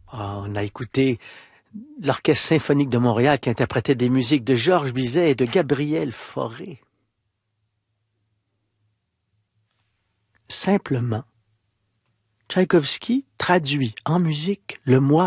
Ah, on a écouté l'Orchestre symphonique de Montréal qui interprétait des musiques de Georges Bizet et de Gabriel Fauré. Simplement, Tchaïkovski traduit en musique le moi